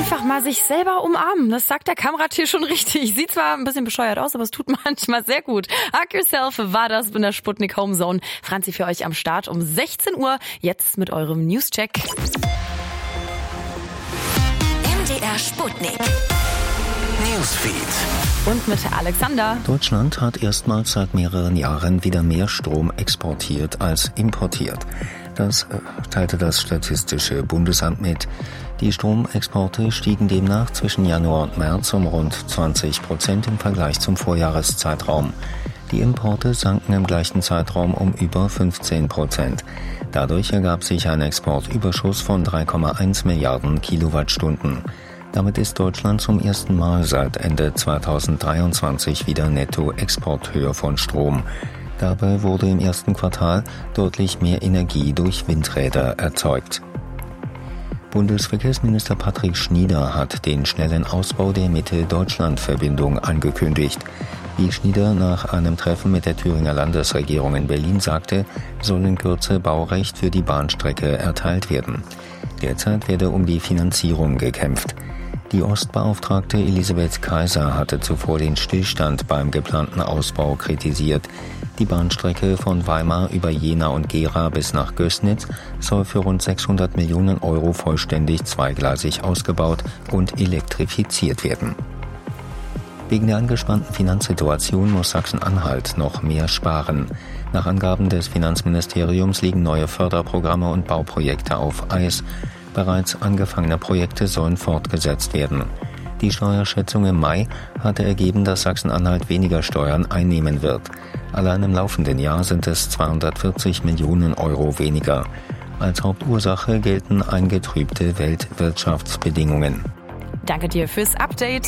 Einfach mal sich selber umarmen. Das sagt der Kameratier schon richtig. Sieht zwar ein bisschen bescheuert aus, aber es tut manchmal sehr gut. Hug Yourself war das in der Sputnik Homezone. Franzi für euch am Start um 16 Uhr. Jetzt mit eurem Newscheck. MDR Sputnik. Newsfeed. Und mit Alexander. Deutschland hat erstmals seit mehreren Jahren wieder mehr Strom exportiert als importiert. Das teilte das Statistische Bundesamt mit. Die Stromexporte stiegen demnach zwischen Januar und März um rund 20% im Vergleich zum Vorjahreszeitraum. Die Importe sanken im gleichen Zeitraum um über 15%. Dadurch ergab sich ein Exportüberschuss von 3,1 Milliarden Kilowattstunden. Damit ist Deutschland zum ersten Mal seit Ende 2023 wieder Nettoexporteur von Strom. Dabei wurde im ersten Quartal deutlich mehr Energie durch Windräder erzeugt. Bundesverkehrsminister Patrick Schnieder hat den schnellen Ausbau der Mitte-Deutschland-Verbindung angekündigt. Wie Schnieder nach einem Treffen mit der Thüringer Landesregierung in Berlin sagte, soll in Kürze Baurecht für die Bahnstrecke erteilt werden. Derzeit werde um die Finanzierung gekämpft. Die Ostbeauftragte Elisabeth Kaiser hatte zuvor den Stillstand beim geplanten Ausbau kritisiert. Die Bahnstrecke von Weimar über Jena und Gera bis nach Gößnitz soll für rund 600 Millionen Euro vollständig zweigleisig ausgebaut und elektrifiziert werden. Wegen der angespannten Finanzsituation muss Sachsen-Anhalt noch mehr sparen. Nach Angaben des Finanzministeriums liegen neue Förderprogramme und Bauprojekte auf Eis. Bereits angefangene Projekte sollen fortgesetzt werden. Die Steuerschätzung im Mai hatte ergeben, dass Sachsen-Anhalt weniger Steuern einnehmen wird. Allein im laufenden Jahr sind es 240 Millionen Euro weniger. Als Hauptursache gelten eingetrübte Weltwirtschaftsbedingungen. Danke dir fürs Update.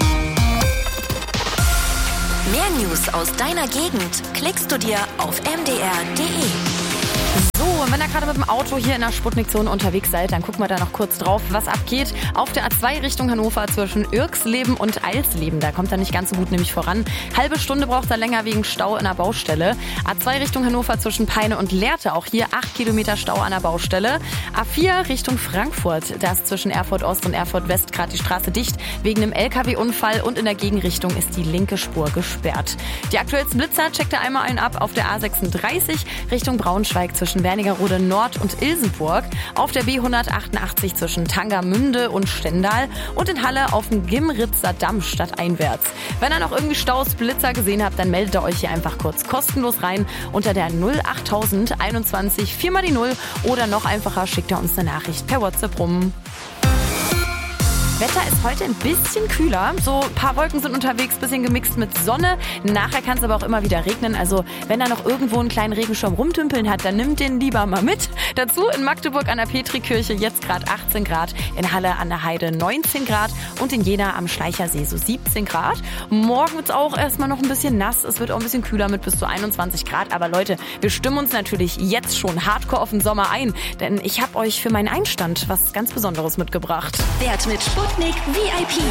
Mehr News aus deiner Gegend klickst du dir auf mdr.de. So, und wenn ihr gerade mit dem Auto hier in der Sputnik-Zone unterwegs seid, dann gucken wir da noch kurz drauf, was abgeht. Auf der A2 Richtung Hannover zwischen Irxleben und Eilsleben, da kommt er nicht ganz so gut nämlich voran. Halbe Stunde braucht er länger wegen Stau in der Baustelle. A2 Richtung Hannover zwischen Peine und Lehrte, auch hier 8 Kilometer Stau an der Baustelle. A4 Richtung Frankfurt, da ist zwischen Erfurt Ost und Erfurt West gerade die Straße dicht wegen einem LKW-Unfall und in der Gegenrichtung ist die linke Spur gesperrt. Die aktuellsten Blitzer checkt ihr einmal einen ab auf der A36 Richtung Braunschweig zwischen Wernigerode Nord und Ilsenburg, auf der B188 zwischen Tangermünde und Stendal und in Halle auf dem Gimritzer Damm stadteinwärts. Wenn ihr noch irgendwie Staus, Blitzer gesehen habt, dann meldet ihr euch hier einfach kurz kostenlos rein unter der 08000 21 4 mal die 0 oder noch einfacher schickt ihr uns eine Nachricht per WhatsApp rum. Wetter ist heute ein bisschen kühler. So ein paar Wolken sind unterwegs, bisschen gemixt mit Sonne. Nachher kann es aber auch immer wieder regnen. Also wenn da noch irgendwo einen kleinen Regenschirm rumtümpeln hat, dann nimmt den lieber mal mit. Dazu in Magdeburg an der Petrikirche jetzt gerade 18 Grad, in Halle an der Heide 19 Grad und in Jena am Schleichersee so 17 Grad. Morgen wird es auch erstmal noch ein bisschen nass. Es wird auch ein bisschen kühler mit bis zu 21 Grad. Aber Leute, wir stimmen uns natürlich jetzt schon hardcore auf den Sommer ein. Denn ich habe euch für meinen Einstand was ganz Besonderes mitgebracht. Wert mit Sputnik VIP.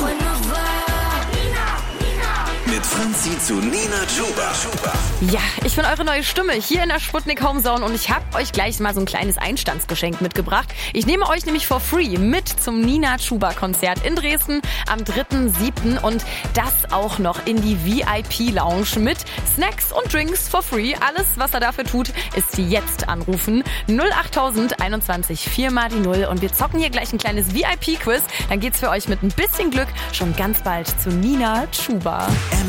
Mit Franzi zu Nina Chuba. Ja, ich bin eure neue Stimme hier in der Sputnik Homezone und ich habe euch gleich mal so ein kleines Einstandsgeschenk mitgebracht. Ich nehme euch nämlich for free mit zum Nina Chuba Konzert in Dresden am 3.7. und das auch noch in die VIP Lounge mit Snacks und Drinks for free. Alles, was er dafür tut, ist jetzt anrufen. 08000 21 4 mal die 0 und wir zocken hier gleich ein kleines VIP Quiz. Dann geht's für euch mit ein bisschen Glück schon ganz bald zu Nina Chuba.